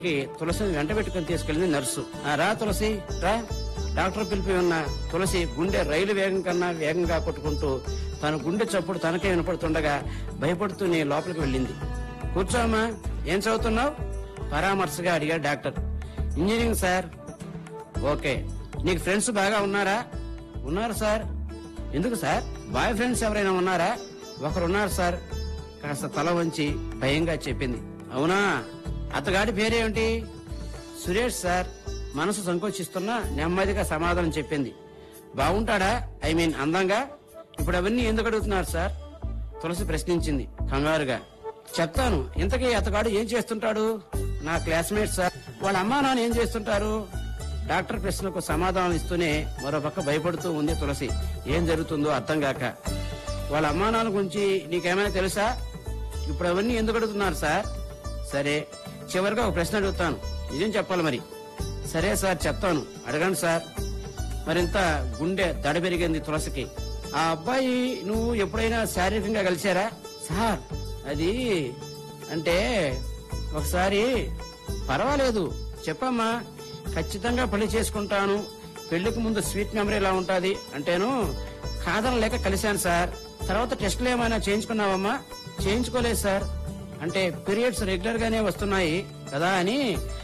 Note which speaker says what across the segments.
Speaker 1: తులసిని వెంట పెట్టుకుని తీసుకెళ్లింది నర్సు. రా తులసి రా. డాక్టర్ పిలిపి ఉన్న తులసి గుండె రైలు వేగం కన్నా వేగంగా కొట్టుకుంటూ తన గుండె చప్పుడు తనకే వినపడుతుండగా భయపడుతూ నీ లోపలికి వెళ్ళింది. కూర్చోమ్మా, ఏం చదువుతున్నావు? పరామర్శగా అడిగాడు డాక్టర్. Engineering sir. ఓకే, నీకు ఫ్రెండ్స్ బాగా ఉన్నారా? ఉన్నారు సార్. ఎందుకు సార్, బాయ్ ఫ్రెండ్స్ ఎవరైనా ఉన్నారా? ఒకరున్నారు సార్. కాస్త తల వంచి భయంగా చెప్పింది. అవునా, అతగాడి పేరేమిటి? సురేష్ సార్. మనసు సంకోచిస్తున్నా నెమ్మదిగా సమాధానం చెప్పింది. బాగుంటాడా? ఐ మీన్ అందంగా? ఇప్పుడు అవన్నీ ఎందుకు అడుగుతున్నారు సార్? తులసి ప్రశ్నించింది కంగారుగా. చెప్తాను. ఇంతకీ అతగాడు ఏం చేస్తుంటాడు? నా క్లాస్మేట్ సార్. వాళ్ళ అమ్మా నాన్న ఏం చేస్తుంటారు? డాక్టర్ ప్రశ్నకు సమాధానం ఇస్తూనే మరోపక్క భయపడుతూ ఉంది తులసి. ఏం జరుగుతుందో అర్థం కాక. వాళ్ళ అమ్మా నాన్న గురించి నీకేమైనా తెలుసా? ఇప్పుడు అవన్నీ ఎందుకు అడుగుతున్నారు సార్? సరే, చివరిగా ఒక ప్రశ్న అడుగుతాను, నిజం చెప్పాలి మరి. సరే సార్, చెప్తాను, అడగండి సార్. మరింత గుండె దడ పెరిగింది తులసికి. ఆ అబ్బాయి నువ్వు ఎప్పుడైనా శారీరకంగా కలిశారా? సార్ అది అంటే ఒకసారి. పర్వాలేదు, చెప్పమ్మా. ఖచ్చితంగా పెళ్లి చేసుకుంటాను, పెళ్లికి ముందు స్వీట్ మెమరీ ఎలా ఉంటాది అంటేను కాదనలేక కలిశాను సార్. తర్వాత టెస్టులు ఏమైనా చేయించుకున్నావమ్మా? చేయించుకోలేదు సార్. అంటే పీరియడ్స్ రెగ్యులర్ గానే వస్తున్నాయి కదా అని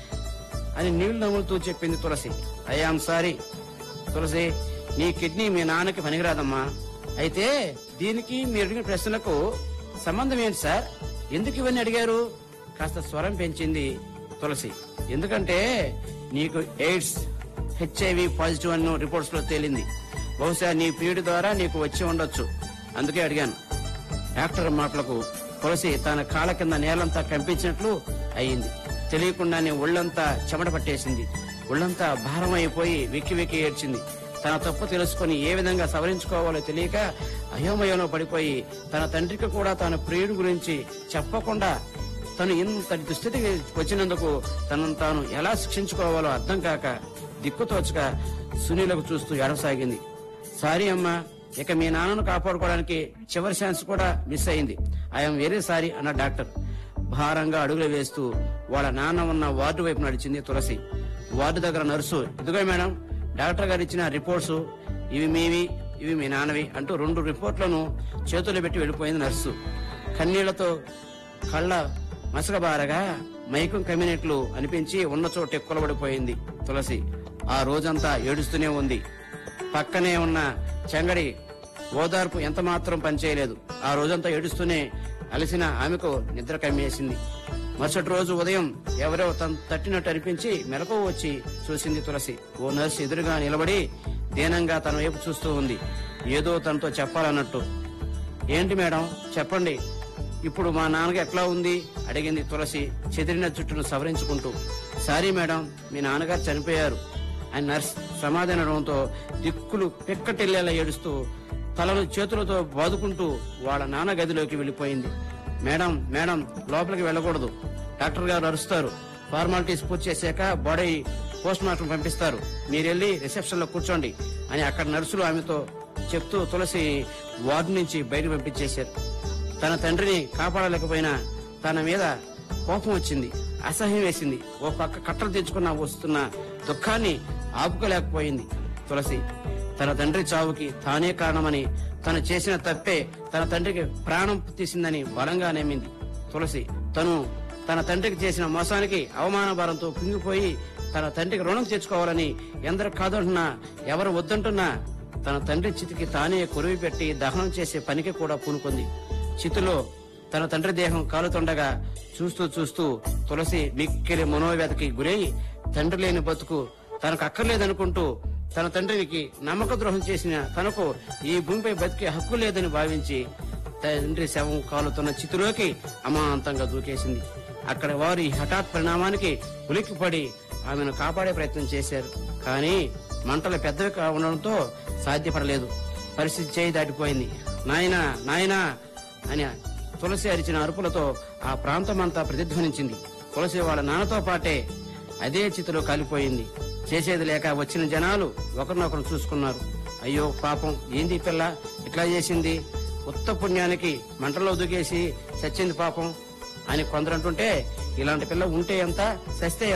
Speaker 1: నీళ్లు నవ్వుతూ చెప్పింది తులసి. ఐఆమ్ సారీ తులసి, నీ కిడ్నీ మీ నాన్నకి పనికిరాదమ్మా. అయితే దీనికి మీరు అడిగిన ప్రశ్నలకు సంబంధం ఏంటి సార్? ఎందుకు ఇవన్నీ అడిగారు? కాస్త స్వరం పెంచింది తులసి. ఎందుకంటే నీకు ఎయిడ్స్, HIV పాజిటివ్ అన్న రిపోర్ట్స్ లో తేలింది. బహుశా నీ పీరియడ్ ద్వారా నీకు వచ్చి ఉండొచ్చు, అందుకే అడిగాను. డాక్టర్ మాటలకు తులసి తన కాళ్ళ కింద నేలంతా కంపించినట్లు అయింది. తెలియకుండానే ఒళ్లంతా చెమట పట్టేసింది. ఒళ్లంతా భారం అయిపోయి వెక్కి వెక్కి ఏడ్చింది. తన తప్పు తెలుసుకుని ఏ విధంగా సవరించుకోవాలో తెలియక అయోమయంలో పడిపోయి తన తండ్రికి కూడా తన ప్రియుడి గురించి చెప్పకుండా తను ఇంతటి దుస్థితికి వచ్చినందుకు తనను తాను ఎలా శిక్షించుకోవాలో అర్థం కాక దిక్కుతోచక సునీలకు చూస్తూ ఏడవసాగింది. సారీ అమ్మా, ఇక మీ నాన్నను కాపాడుకోవడానికి చివరి ఛాన్స్ కూడా మిస్ అయింది. ఐఎమ్ వెరీ సారీ అన్న డాక్టర్. భారంగా అడుగులు వేస్తూ వాళ్ళ నాన్న ఉన్న వార్డు వైపు నడిచింది తులసి. వార్డు దగ్గర నర్సు, ఇదిగో మేడం, డాక్టర్ గారు ఇచ్చిన రిపోర్ట్స్, ఇవి మీవి, ఇవి మీ నాన్నవి అంటూ 2 రిపోర్ట్లను చేతుల్లో పెట్టి వెళ్లిపోయింది నర్సు. కన్నీళ్లతో కళ్ళ మసకబారగా మైకం కమ్మినట్లు అనిపించి ఉన్న చోట కొలబడిపోయింది తులసి. ఆ రోజంతా ఏడుస్తూనే ఉంది. పక్కనే ఉన్న చెంగడి ఓదార్పు ఎంత మాత్రం పనిచేయలేదు. ఆ రోజంతా ఏడుస్తూనే అలసిన ఆమెకు నిద్ర కమ్మేసింది. మరుసటి రోజు ఉదయం ఎవరో తట్టినట్టు అనిపించి మెలకువ వచ్చి చూసింది తులసి. ఓ నర్సు ఎదురుగా నిలబడి దీనంగా తన వైపు చూస్తూ ఉంది, ఏదో తనతో చెప్పాలన్నట్టు. ఏంటి మేడం, చెప్పండి, ఇప్పుడు మా నాన్నకి ఎట్లా ఉంది అడిగింది తులసి చెదిరిన జుట్టును సవరించుకుంటూ. సారీ మేడం, మీ నాన్నగారు చనిపోయారు అని నర్స్ సమాధానంతో దిక్కులు పెక్కటిల్లేలా ఏడుస్తూ తలను చేతులతో బాదుకుంటూ వాళ్ళ నాన్న గదిలోకి వెళ్లిపోయింది. మేడం మేడం, లోపలికి వెళ్ళకూడదు, డాక్టర్ గారు అరుస్తారు. ఫార్మాలిటీస్ పూర్తి చేశాక బాడీ పోస్ట్ మార్టం పంపిస్తారు, మీరెళ్లి రిసెప్షన్ లో కూర్చోండి అని అక్కడ నర్సులు ఆమెతో చెప్తూ తులసి వార్డు నుంచి బయటకు పంపించేశారు. తన తండ్రిని కాపాడలేకపోయినా తన మీద కోపం వచ్చింది, అసహ్యం వేసింది. ఓ పక్క కట్టలు తెచ్చుకున్న వస్తున్న దుఃఖాన్ని ఆపుకోలేకపోయింది తులసి. తన తండ్రి చావుకి తానే కారణమని, తను చేసిన తప్పే తన తండ్రికి ప్రాణం తీసిందని బలంగా నమ్మింది తులసి. తన తండ్రికి చేసిన మోసానికి అవమాన భారంతో కుంగిపోయి తన తండ్రికి రుణం తెచ్చుకోవాలని ఎందరు కాదంటున్నా, ఎవరు వద్దంటున్నా తన తండ్రి చితికి తానే కొరివి పెట్టి దహనం చేసే పనికి కూడా పూనుకుంది. చితిలో తన తండ్రి దేహం కాలుతుండగా చూస్తూ చూస్తూ తులసి మిక్కిలి మనోవ్యతకి గురై తండ్రి లేని బతుకు తనకు అక్కర్లేదనుకుంటూ తన తండ్రికి నమ్మక ద్రోహం చేసిన తనకు ఈ భూమిపై బతికే హక్కు లేదని భావించి తండ్రి శవం కాలుతున్న చితిలోకి అమాంతంగా దూకేసింది. అక్కడ వారు ఈ హఠాత్ పరిణామానికి ఉలిక్కిపడి ఆమెను కాపాడే ప్రయత్నం చేశారు. కానీ మంటలు పెద్దవి ఉండడంతో సాధ్యపడలేదు. పరిస్థితి చేయి దాటిపోయింది. నాయనా నాయనా అని తులసి అరిచిన అరుపులతో ఆ ప్రాంతమంతా ప్రతిధ్వనించింది. తులసి వాళ్ళ నాన్నతో పాటే అదే చితిలో కాలిపోయింది. చేసేది లేక వచ్చిన జనాలు ఒకరినొకరు చూసుకున్నారు. అయ్యో పాపం, ఏంది పిల్ల ఇట్లా చేసింది, ఉత్త పుణ్యానికి మంటల్లో దూకేసి చచ్చింది పాపం అని కొందరంటుంటే ఇలాంటి పిల్ల ఉంటే ఎంత, సస్తే